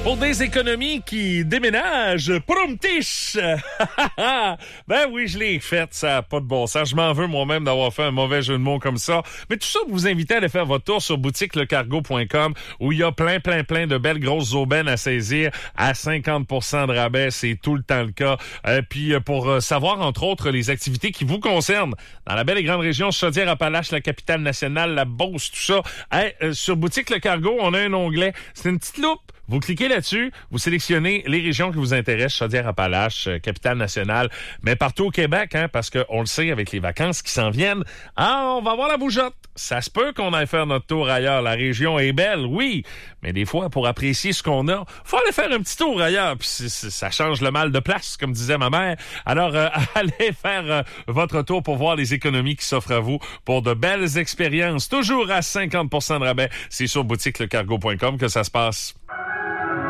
Pour des économies qui déménagent, proumtiche! Ben oui, je l'ai fait, ça n'a pas de bon sens. Je m'en veux moi-même d'avoir fait un mauvais jeu de mots comme ça. Mais tout ça, vous invitez à aller faire votre tour sur boutiquelecargo.com où il y a plein de belles grosses aubaines à saisir à 50% de rabais. C'est tout le temps le cas. Puis pour savoir, entre autres, les activités qui vous concernent dans la belle et grande région Chaudière-Appalaches, la capitale nationale, la Beauce, tout ça, sur Boutique Le Cargo, on a un onglet. C'est une petite loupe. Vous cliquez là-dessus, vous sélectionnez les régions qui vous intéressent, Chaudière-Appalaches, capitale nationale, mais partout au Québec, parce qu'on le sait, avec les vacances qui s'en viennent, on va avoir la bougeotte. Ça se peut qu'on aille faire notre tour ailleurs. La région est belle, oui, mais des fois, pour apprécier ce qu'on a, faut aller faire un petit tour ailleurs, puis ça change le mal de place, comme disait ma mère. Alors, allez faire votre tour pour voir les économies qui s'offrent à vous pour de belles expériences, toujours à 50% de rabais. C'est sur boutiquelecargo.com que ça se passe.